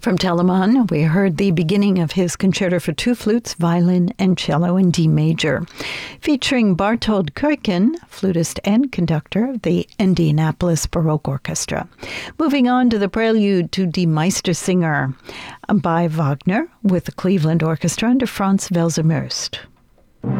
From Telemann, we heard the beginning of his concerto for two flutes, violin, and cello in D major, featuring Barthold Kuiken, flutist and conductor of the Indianapolis Baroque Orchestra. Moving on to the prelude to Die Meistersinger by Wagner with the Cleveland Orchestra under Franz Welser-Möst.